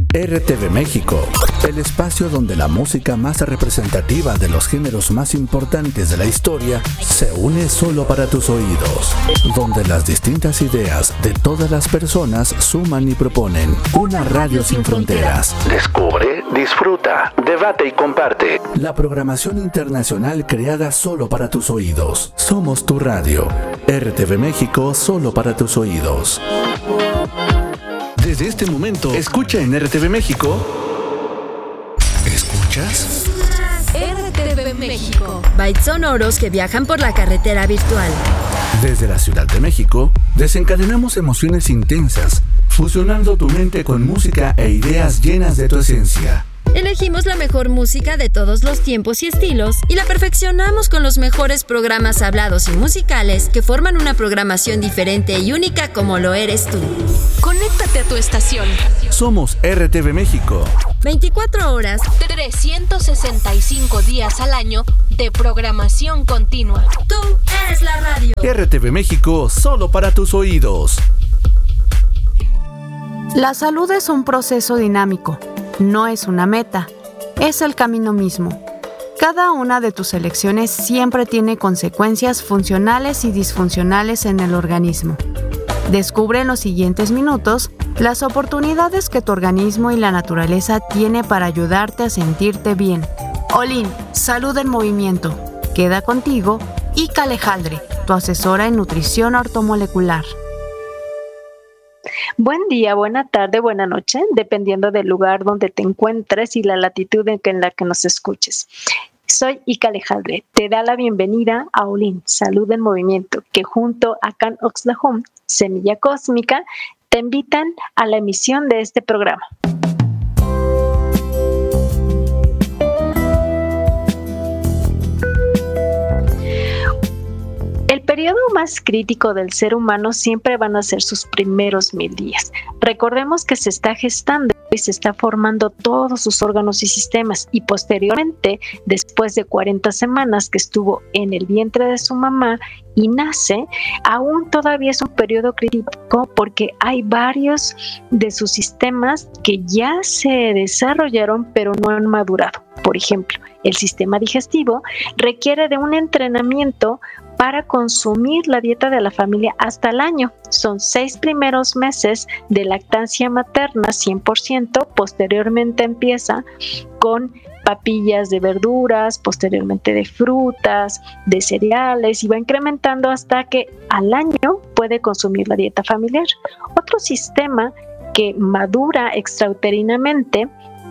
RTV México, el espacio donde la música más representativa de los géneros más importantes de la historia se une solo para tus oídos, donde las distintas ideas de todas las personas suman y proponen una radio sin fronteras. Descubre, disfruta, debate y comparte. La programación internacional creada solo para tus oídos. Somos tu radio. RTV México, solo para tus oídos. Desde este momento, escucha en RTV México. ¿Escuchas? RTV México. Bytes sonoros que viajan por la carretera virtual. Desde la Ciudad de México, desencadenamos emociones intensas, fusionando tu mente con música e ideas llenas de tu esencia. Elegimos la mejor música de todos los tiempos y estilos y la perfeccionamos con los mejores programas hablados y musicales que forman una programación diferente y única como lo eres tú. Conéctate a tu estación. Somos RTV México. 24 horas, 365 días al año de programación continua. Tú eres la radio. RTV México, solo para tus oídos. La salud es un proceso dinámico. No es una meta, es el camino mismo. Cada una de tus elecciones siempre tiene consecuencias funcionales y disfuncionales en el organismo. Descubre en los siguientes minutos las oportunidades que tu organismo y la naturaleza tiene para ayudarte a sentirte bien. Olin, Salud en Movimiento. Queda contigo Ika Alejandre, tu asesora en nutrición ortomolecular. Buen día, buena tarde, buena noche, dependiendo del lugar donde te encuentres y la latitud en la que nos escuches. Soy Ika Alejandre, te da la bienvenida a Olin, Salud en Movimiento, que junto a Can Oxlahom, Semilla Cósmica, te invitan a la emisión de este programa. El periodo más crítico del ser humano siempre van a ser sus primeros 1000 días. Recordemos que se está gestando y se está formando todos sus órganos y sistemas, y posteriormente, después de 40 semanas que estuvo en el vientre de su mamá y nace, aún todavía es un periodo crítico porque hay varios de sus sistemas que ya se desarrollaron pero no han madurado. Por ejemplo, el sistema digestivo requiere de un entrenamiento para consumir la dieta de la familia hasta el año. Son 6 primeros meses de lactancia materna 100%, posteriormente empieza con papillas de verduras, posteriormente de frutas, de cereales, y va incrementando hasta que al año puede consumir la dieta familiar. Otro sistema que madura extrauterinamente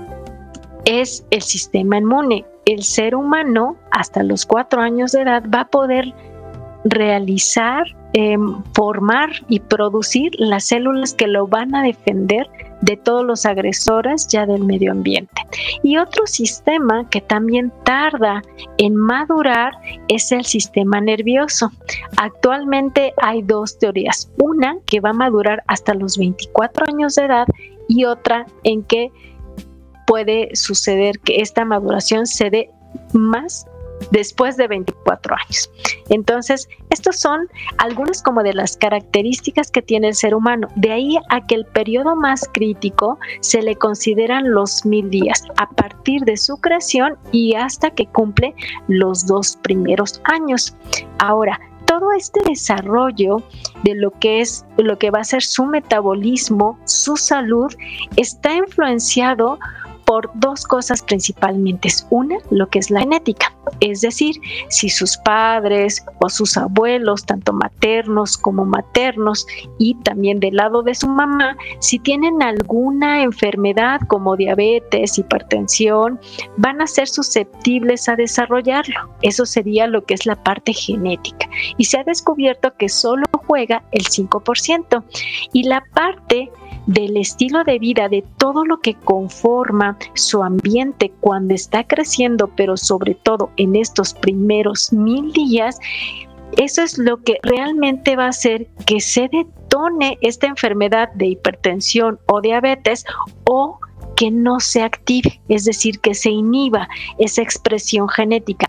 es el sistema inmune. El ser humano hasta los 4 años de edad va a poder realizar, formar y producir las células que lo van a defender de todos los agresores ya del medio ambiente. Y otro sistema que también tarda en madurar es el sistema nervioso. Actualmente hay 2 teorías, una que va a madurar hasta los 24 años de edad y otra en que puede suceder que esta maduración se dé más después de 24 años. Entonces, estos son algunas como de las características que tiene el ser humano. De ahí a que el periodo más crítico se le consideran los 1000 días, a partir de su creación y hasta que cumple los 2 primeros años. Ahora, todo este desarrollo de lo que va a ser su metabolismo, su salud, está influenciado por 2 cosas principalmente. Una, lo que es la genética, es decir, si sus padres o sus abuelos, tanto maternos como maternos, y también del lado de su mamá, si tienen alguna enfermedad como diabetes, hipertensión, van a ser susceptibles a desarrollarlo. Eso sería lo que es la parte genética. Y se ha descubierto que solo juega el 5%. Y la parte del estilo de vida, de todo lo que conforma su ambiente cuando está creciendo, pero sobre todo en estos primeros 1000 días, eso es lo que realmente va a hacer que se detone esta enfermedad de hipertensión o diabetes, o que no se active, es decir, que se inhiba esa expresión genética.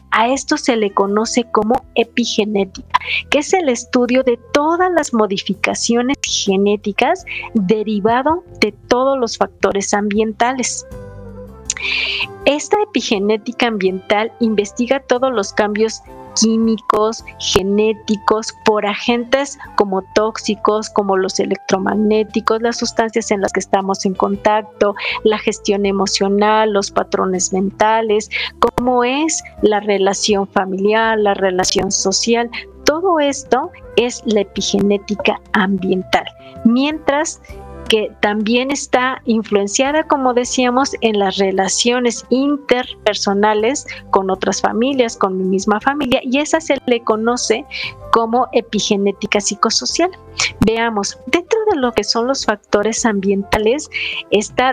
A esto se le conoce como epigenética, que es el estudio de todas las modificaciones genéticas derivado de todos los factores ambientales. Esta epigenética ambiental investiga todos los cambios químicos, genéticos, por agentes como tóxicos, como los electromagnéticos, las sustancias en las que estamos en contacto, la gestión emocional, los patrones mentales, cómo es la relación familiar, la relación social. Todo esto es la epigenética ambiental. Mientras que también está influenciada, como decíamos, en las relaciones interpersonales con otras familias, con mi misma familia, y esa se le conoce como epigenética psicosocial. Veamos, dentro de lo que son los factores ambientales, está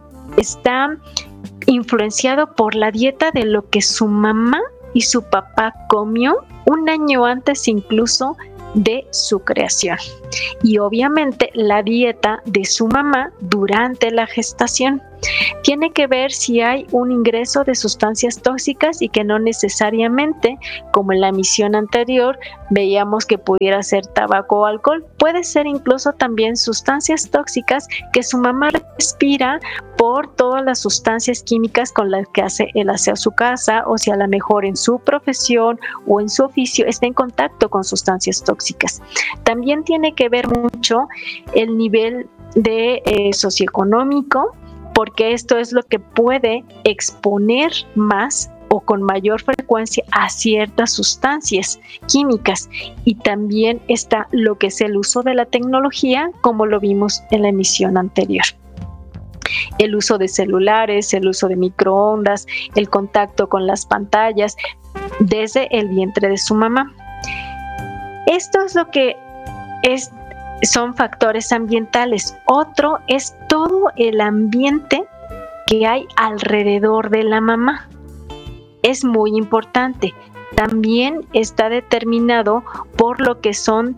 influenciado por la dieta de lo que su mamá y su papá comió un año antes incluso de su creación, y obviamente la dieta de su mamá durante la gestación. Tiene que ver si hay un ingreso de sustancias tóxicas y que no necesariamente, como en la emisión anterior, veíamos que pudiera ser tabaco o alcohol. Puede ser incluso también sustancias tóxicas que su mamá respira por todas las sustancias químicas con las que hace el aseo a su casa, o si a lo mejor en su profesión o en su oficio está en contacto con sustancias tóxicas. También tiene que ver mucho el nivel de socioeconómico, porque esto es lo que puede exponer más o con mayor frecuencia a ciertas sustancias químicas. Y también está lo que es el uso de la tecnología, como lo vimos en la emisión anterior. El uso de celulares, el uso de microondas, el contacto con las pantallas desde el vientre de su mamá. Esto es lo que son factores ambientales. Otro es todo el ambiente que hay alrededor de la mamá. Es muy importante. También está determinado por lo que son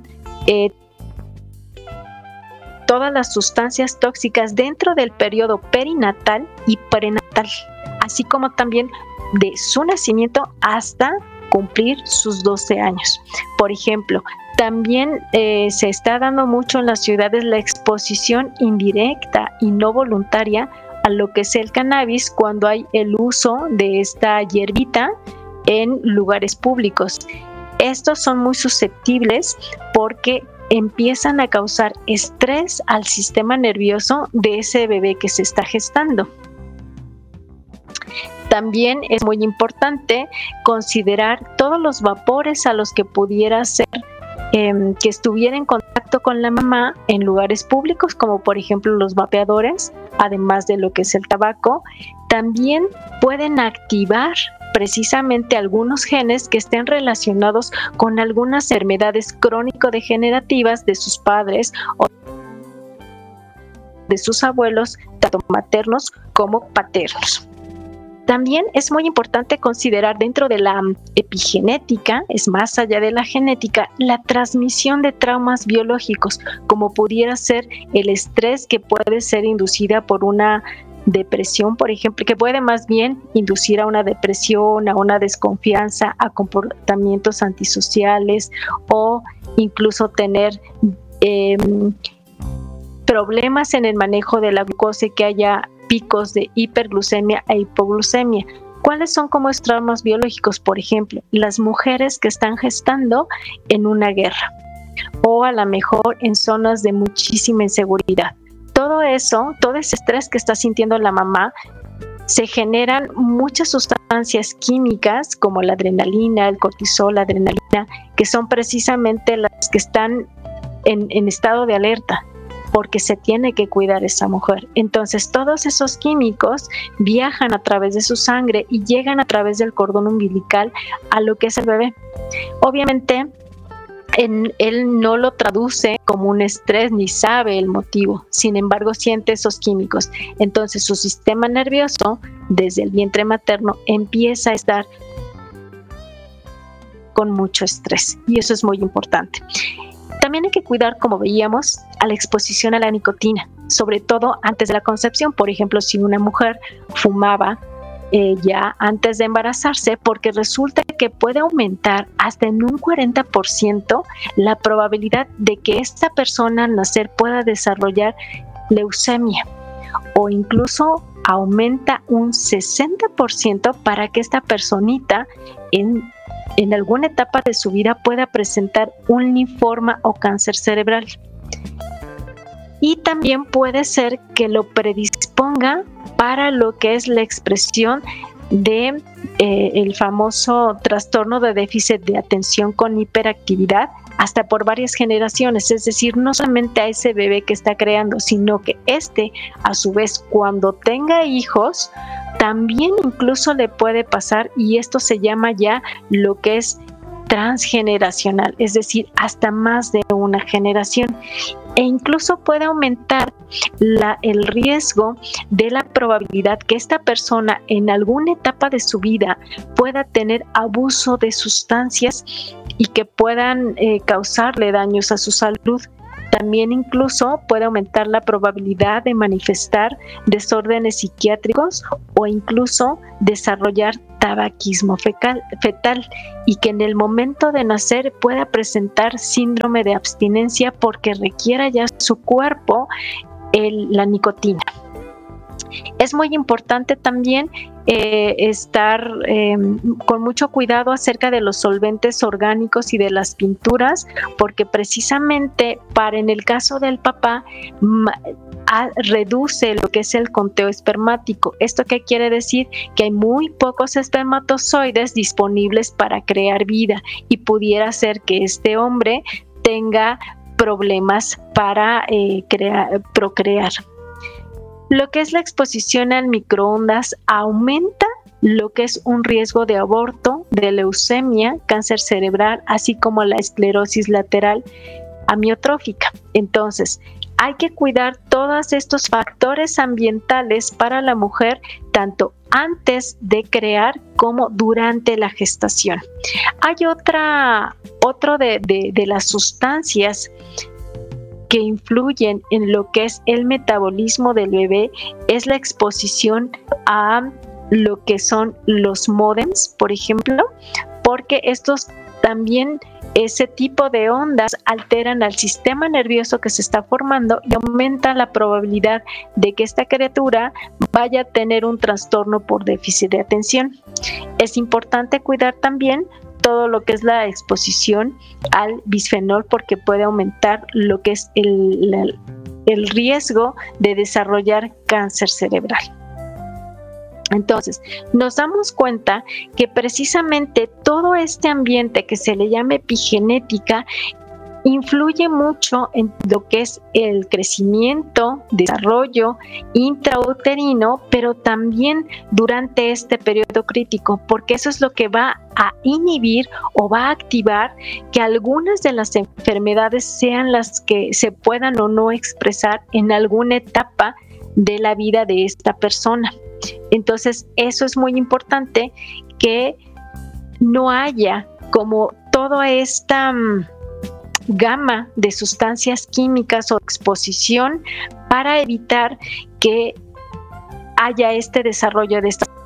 todas las sustancias tóxicas dentro del periodo perinatal y prenatal, así como también de su nacimiento hasta cumplir sus 12 años. Por ejemplo, también se está dando mucho en las ciudades la exposición indirecta y no voluntaria a lo que es el cannabis cuando hay el uso de esta hierbita en lugares públicos. Estos son muy susceptibles porque empiezan a causar estrés al sistema nervioso de ese bebé que se está gestando. También es muy importante considerar todos los vapores a los que pudiera ser que estuviera en contacto con la mamá en lugares públicos, como por ejemplo los vapeadores, además de lo que es el tabaco. También pueden activar precisamente algunos genes que estén relacionados con algunas enfermedades crónico-degenerativas de sus padres o de sus abuelos, tanto maternos como paternos. También es muy importante considerar dentro de la epigenética, es más allá de la genética, la transmisión de traumas biológicos, como pudiera ser el estrés que puede ser inducida por una depresión, por ejemplo, que puede más bien inducir a una depresión, a una desconfianza, a comportamientos antisociales o incluso tener problemas en el manejo de la glucosa y que haya picos de hiperglucemia e hipoglucemia. ¿Cuáles son como traumas biológicos? Por ejemplo, las mujeres que están gestando en una guerra o a lo mejor en zonas de muchísima inseguridad. Todo eso, todo ese estrés que está sintiendo la mamá, se generan muchas sustancias químicas como la adrenalina, el cortisol, la adrenalina, que son precisamente las que están en estado de alerta, porque se tiene que cuidar esa mujer. Entonces todos esos químicos viajan a través de su sangre y llegan a través del cordón umbilical a lo que es el bebé. Obviamente él no lo traduce como un estrés ni sabe el motivo, sin embargo siente esos químicos. Entonces su sistema nervioso desde el vientre materno empieza a estar con mucho estrés y eso es muy importante. También hay que cuidar, como veíamos, a la exposición a la nicotina, sobre todo antes de la concepción. Por ejemplo, si una mujer fumaba ya antes de embarazarse, porque resulta que puede aumentar hasta en un 40% la probabilidad de que esta persona al nacer pueda desarrollar leucemia, o incluso aumenta un 60% para que esta personita en alguna etapa de su vida pueda presentar un linfoma o cáncer cerebral. Y también puede ser que lo predisponga para lo que es la expresión de el famoso trastorno de déficit de atención con hiperactividad, hasta por varias generaciones, es decir, no solamente a ese bebé que está creando, sino que a su vez, cuando tenga hijos, también incluso le puede pasar, y esto se llama ya lo que es transgeneracional, es decir, hasta más de una generación, e incluso puede aumentar el riesgo de la probabilidad que esta persona en alguna etapa de su vida pueda tener abuso de sustancias y que puedan causarle daños a su salud. También incluso puede aumentar la probabilidad de manifestar desórdenes psiquiátricos o incluso desarrollar tabaquismo fetal, y que en el momento de nacer pueda presentar síndrome de abstinencia porque requiera ya su cuerpo la nicotina. Es muy importante también estar con mucho cuidado acerca de los solventes orgánicos y de las pinturas, porque precisamente en el caso del papá reduce lo que es el conteo espermático. ¿Esto qué quiere decir? Que hay muy pocos espermatozoides disponibles para crear vida, y pudiera ser que este hombre tenga problemas para procrear. Lo que es la exposición al microondas aumenta lo que es un riesgo de aborto, de leucemia, cáncer cerebral, así como la esclerosis lateral amiotrófica. Entonces, hay que cuidar todos estos factores ambientales para la mujer, tanto antes de crear como durante la gestación. Hay otro de las sustancias que influyen en lo que es el metabolismo del bebé, es la exposición a lo que son los módems, por ejemplo, porque estos también, ese tipo de ondas alteran al sistema nervioso que se está formando y aumenta la probabilidad de que esta criatura vaya a tener un trastorno por déficit de atención. Es importante cuidar también todo lo que es la exposición al bisfenol, porque puede aumentar lo que es el riesgo de desarrollar cáncer cerebral. Entonces, nos damos cuenta que precisamente todo este ambiente que se le llama epigenética influye mucho en lo que es el crecimiento, desarrollo intrauterino, pero también durante este periodo crítico, porque eso es lo que va a inhibir o va a activar que algunas de las enfermedades sean las que se puedan o no expresar en alguna etapa de la vida de esta persona. Entonces, eso es muy importante, que no haya como toda esta gama de sustancias químicas o exposición para evitar que haya este desarrollo de estas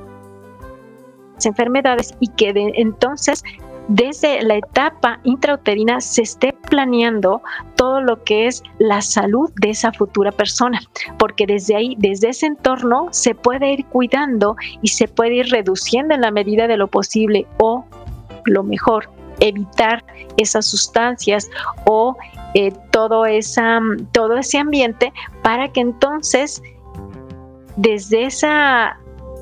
enfermedades, y que entonces desde la etapa intrauterina se esté planeando todo lo que es la salud de esa futura persona, porque desde ahí, desde ese entorno, se puede ir cuidando y se puede ir reduciendo en la medida de lo posible, o lo mejor, evitar esas sustancias o todo ese ambiente, para que entonces desde esa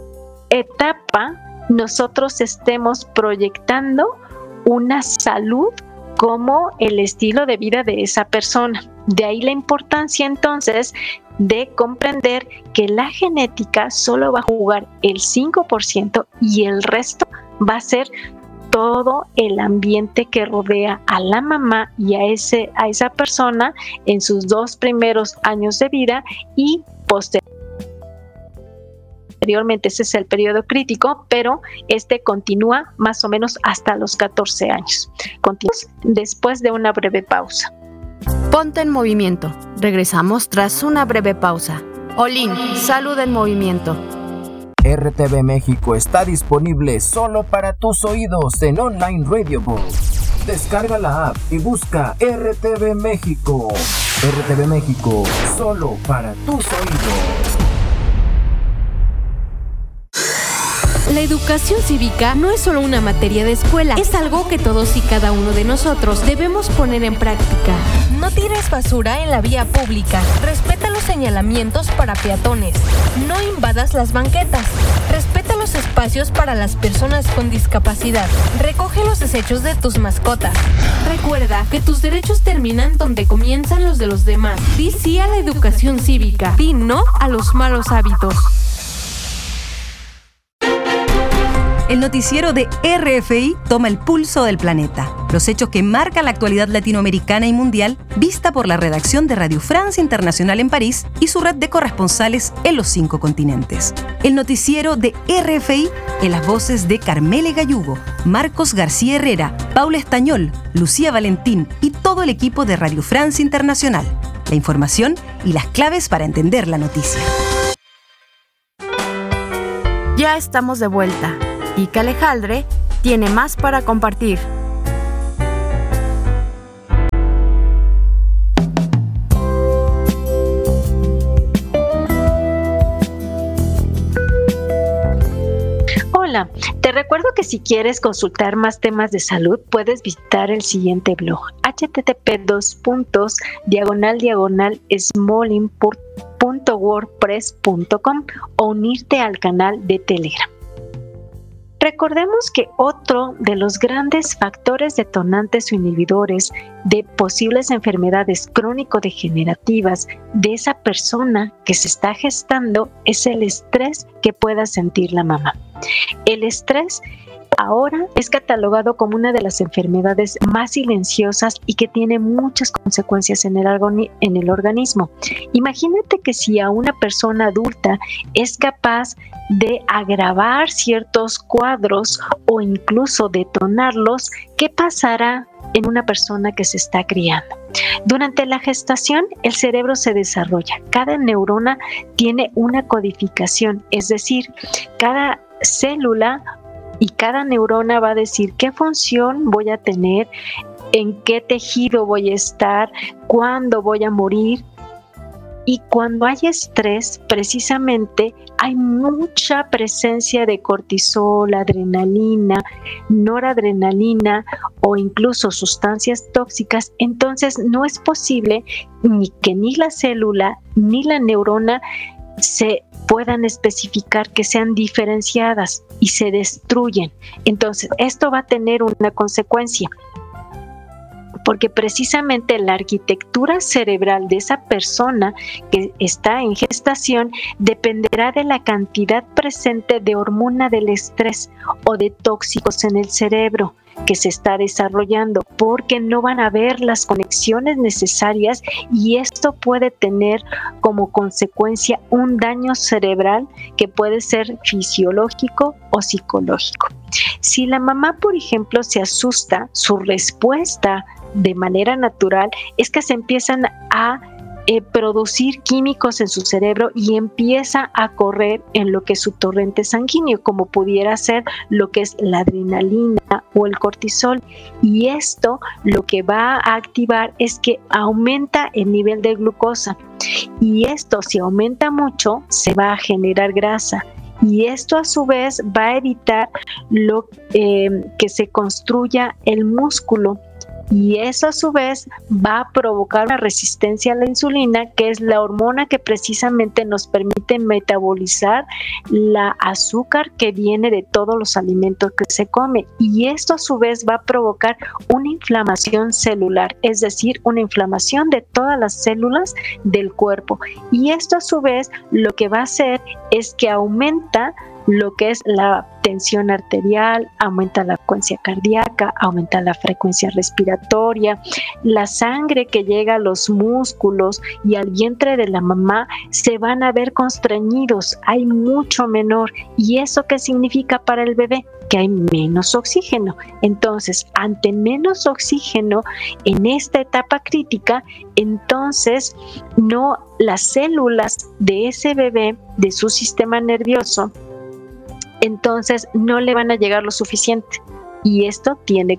etapa nosotros estemos proyectando una salud como el estilo de vida de esa persona. De ahí la importancia entonces de comprender que la genética solo va a jugar el 5% y el resto va a ser todo el ambiente que rodea a la mamá y a esa persona en sus 2 primeros años de vida, y posteriormente ese es el periodo crítico, pero este continúa más o menos hasta los 14 años. Continuamos después de una breve pausa. Ponte en movimiento. Regresamos tras una breve pausa. Olin, salud en movimiento. RTV México está disponible solo para tus oídos en Online Radio Book. Descarga la app y busca RTV México. RTV México, solo para tus oídos. La educación cívica no es solo una materia de escuela, es algo que todos y cada uno de nosotros debemos poner en práctica. No tires basura en la vía pública. Respeta los señalamientos para peatones. No invadas las banquetas. Respeta los espacios para las personas con discapacidad. Recoge los desechos de tus mascotas. Recuerda que tus derechos terminan donde comienzan los de los demás. Di sí a la educación cívica. Di no a los malos hábitos. El noticiero de RFI toma el pulso del planeta. Los hechos que marcan la actualidad latinoamericana y mundial, vista por la redacción de Radio France Internacional en París y su red de corresponsales en los 5 continentes. El noticiero de RFI en las voces de Carmele Gallugo, Marcos García Herrera, Paula Estañol, Lucía Valentín y todo el equipo de Radio France Internacional. La información y las claves para entender la noticia. Ya estamos de vuelta. Ica Alejandre tiene más para compartir. Hola, te recuerdo que si quieres consultar más temas de salud, puedes visitar el siguiente blog: http://smolin.wordpress.com o unirte al canal de Telegram. Recordemos que otro de los grandes factores detonantes o inhibidores de posibles enfermedades crónico-degenerativas de esa persona que se está gestando es el estrés que pueda sentir la mamá. El estrés ahora es catalogado como una de las enfermedades más silenciosas y que tiene muchas consecuencias en el organismo. Imagínate que si a una persona adulta es capaz de agravar ciertos cuadros o incluso detonarlos, ¿qué pasará en una persona que se está criando? Durante la gestación, el cerebro se desarrolla. Cada neurona tiene una codificación, es decir, cada célula y cada neurona va a decir qué función voy a tener, en qué tejido voy a estar, cuándo voy a morir. Y cuando hay estrés, precisamente hay mucha presencia de cortisol, adrenalina, noradrenalina o incluso sustancias tóxicas. Entonces no es posible que ni la célula ni la neurona se puedan especificar, que sean diferenciadas y se destruyen. Entonces esto va a tener una consecuencia, porque precisamente la arquitectura cerebral de esa persona que está en gestación dependerá de la cantidad presente de hormona del estrés o de tóxicos en el cerebro que se está desarrollando, porque no van a haber las conexiones necesarias y esto puede tener como consecuencia un daño cerebral que puede ser fisiológico o psicológico. Si la mamá, por ejemplo, se asusta, su respuesta de manera natural es que se empiezan a producir químicos en su cerebro y empieza a correr en lo que es su torrente sanguíneo, como pudiera ser lo que es la adrenalina o el cortisol, y esto lo que va a activar es que aumenta el nivel de glucosa, y esto, si aumenta mucho, se va a generar grasa. Y esto a su vez va a evitar que se construya el músculo, y eso a su vez va a provocar una resistencia a la insulina, que es la hormona que precisamente nos permite metabolizar la azúcar que viene de todos los alimentos que se come, y esto a su vez va a provocar una inflamación celular, es decir, una inflamación de todas las células del cuerpo, y esto a su vez lo que va a hacer es que aumenta lo que es la tensión arterial, aumenta la frecuencia cardíaca, aumenta la frecuencia respiratoria, la sangre que llega a los músculos y al vientre de la mamá se van a ver constreñidos, hay mucho menor. ¿Y eso qué significa para el bebé? Que hay menos oxígeno. Entonces, ante menos oxígeno en esta etapa crítica, entonces las células de ese bebé, de su sistema nervioso, entonces no le van a llegar lo suficiente y esto tiene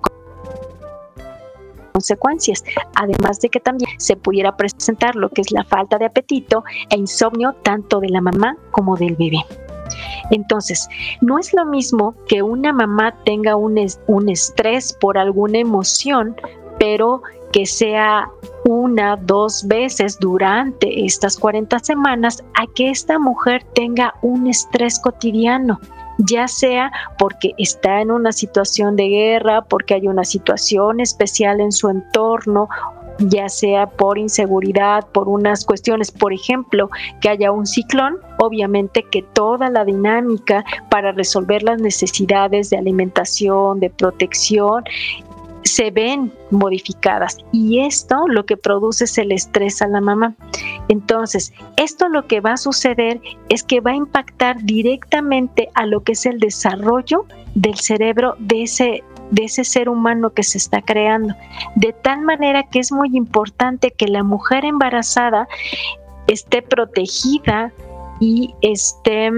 consecuencias, además de que también se pudiera presentar lo que es la falta de apetito e insomnio tanto de la mamá como del bebé. Entonces, no es lo mismo que una mamá tenga un estrés por alguna emoción, pero que sea 1, 2 veces durante estas 40 semanas, a que esta mujer tenga un estrés cotidiano, ya sea porque está en una situación de guerra, porque hay una situación especial en su entorno, ya sea por inseguridad, por unas cuestiones, por ejemplo, que haya un ciclón, obviamente que toda la dinámica para resolver las necesidades de alimentación, de protección, se ven modificadas y esto lo que produce es el estrés a la mamá. Entonces, esto lo que va a suceder es que va a impactar directamente a lo que es el desarrollo del cerebro de ese ser humano que se está creando, de tal manera que es muy importante que la mujer embarazada esté protegida y esté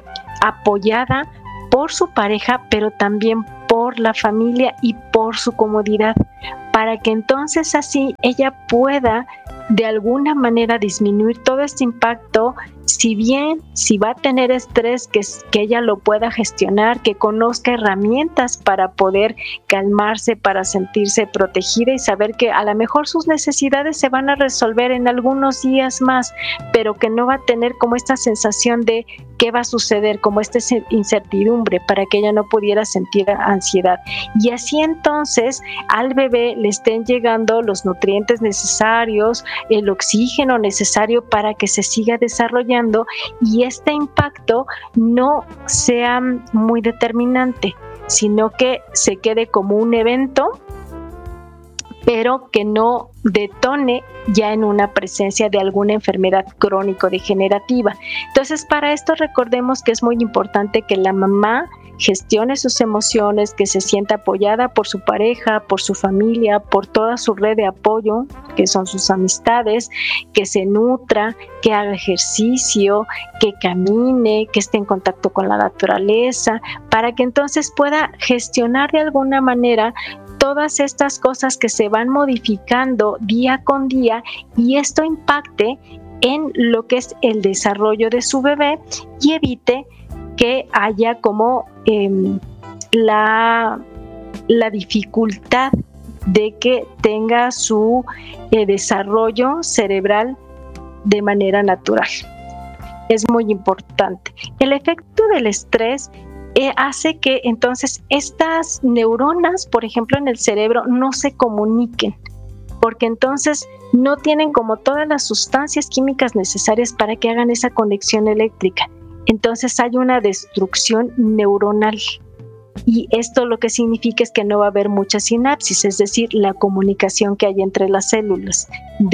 apoyada por su pareja, pero también por la familia y por su comodidad, para que entonces así ella pueda de alguna manera disminuir todo este impacto. Si bien, si va a tener estrés, que ella lo pueda gestionar, que conozca herramientas para poder calmarse, para sentirse protegida y saber que a lo mejor sus necesidades se van a resolver en algunos días más, pero que no va a tener como esta sensación de qué va a suceder, como esta incertidumbre, para que ella no pudiera sentir ansiedad. Y así entonces al bebé le estén llegando los nutrientes necesarios, el oxígeno necesario para que se siga desarrollando y este impacto no sea muy determinante, sino que se quede como un evento, pero que no detone ya en una presencia de alguna enfermedad crónico-degenerativa. Entonces, para esto recordemos que es muy importante que la mamá gestione sus emociones, que se sienta apoyada por su pareja, por su familia, por toda su red de apoyo, que son sus amistades, que se nutra, que haga ejercicio, que camine, que esté en contacto con la naturaleza, para que entonces pueda gestionar de alguna manera todas estas cosas que se van modificando día con día y esto impacte en lo que es el desarrollo de su bebé y evite que haya como la dificultad de que tenga su desarrollo cerebral de manera natural. Es muy importante. El efecto del estrés hace que entonces estas neuronas, por ejemplo, en el cerebro no se comuniquen, porque entonces no tienen como todas las sustancias químicas necesarias para que hagan esa conexión eléctrica. Entonces hay una destrucción neuronal y esto lo que significa es que no va a haber mucha sinapsis, es decir, la comunicación que hay entre las células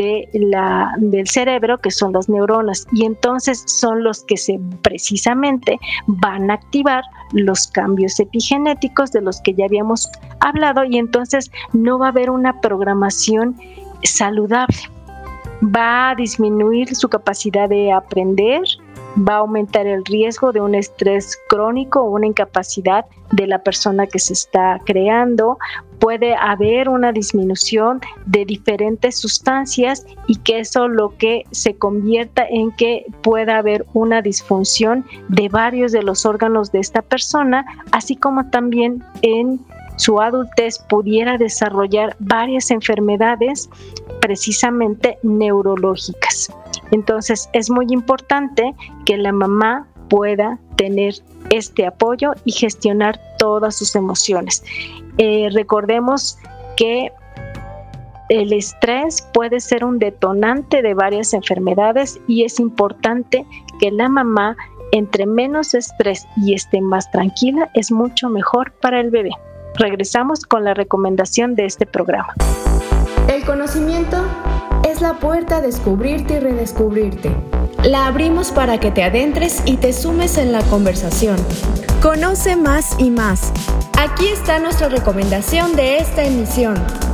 del cerebro, que son las neuronas, y entonces son los que precisamente van a activar los cambios epigenéticos de los que ya habíamos hablado y entonces no va a haber una programación saludable. Va a disminuir su capacidad de aprender, va a aumentar el riesgo de un estrés crónico o una incapacidad de la persona que se está creando. Puede haber una disminución de diferentes sustancias y que eso lo que se convierta en que pueda haber una disfunción de varios de los órganos de esta persona, así como también en su adultez pudiera desarrollar varias enfermedades precisamente neurológicas. Entonces es muy importante que la mamá pueda tener este apoyo y gestionar todas sus emociones. Recordemos que el estrés puede ser un detonante de varias enfermedades y es importante que la mamá, entre menos estrés y esté más tranquila, es mucho mejor para el bebé. Regresamos con la recomendación de este programa. El conocimiento es la puerta a descubrirte y redescubrirte. La abrimos para que te adentres y te sumes en la conversación. Conoce más y más. Aquí está nuestra recomendación de esta emisión.